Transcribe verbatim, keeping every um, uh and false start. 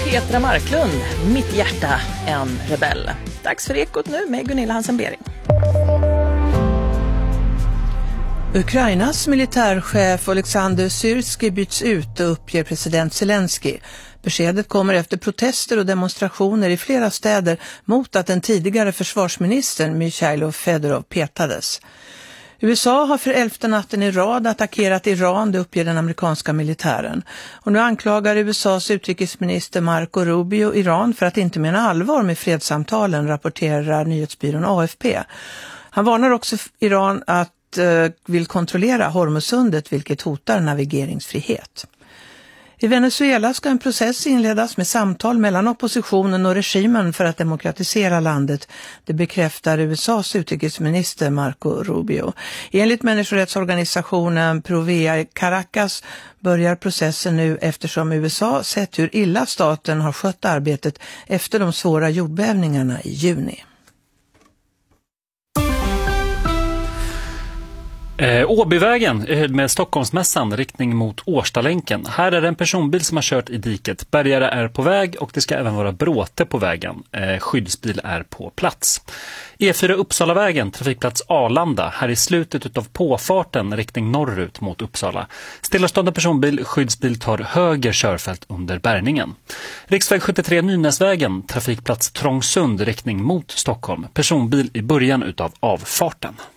Petra Marklund, mitt hjärta en rebell. Dags för Ekot nu med Gunilla Hansen-Bering. Ukrainas militärchef Oleksandr Syrskij byts ut och uppger president Zelensky. Beskedet kommer efter protester och demonstrationer i flera städer mot att den tidigare försvarsministern Mikhailo Fedorov petades. U S A har för elfte natten i rad attackerat Iran, det uppger den amerikanska militären. Och nu anklagar U S A:s utrikesminister Marco Rubio Iran för att inte mena allvar med fredssamtalen, rapporterar nyhetsbyrån A F P. Han varnar också Iran att uh, vill kontrollera Hormuzsundet, vilket hotar navigeringsfrihet. I Venezuela ska en process inledas med samtal mellan oppositionen och regimen för att demokratisera landet. Det bekräftar U S A:s utrikesminister Marco Rubio. Enligt människorättsorganisationen Provea i Caracas börjar processen nu eftersom U S A sett hur illa staten har skött arbetet efter de svåra jordbävningarna i juni. Eh, Åbyvägen med Stockholmsmässan riktning mot Årstalänken. Här är det en personbil som har kört i diket. Bärgare är på väg och det ska även vara bråte på vägen. Eh, skyddsbil är på plats. E fyra Uppsalavägen, trafikplats Arlanda. Här i slutet av påfarten riktning norrut mot Uppsala. Stillastående personbil, skyddsbil tar höger körfält under bärgningen. Riksväg sjuttiotre Nynäsvägen, trafikplats Trångsund riktning mot Stockholm. Personbil i början utav avfarten.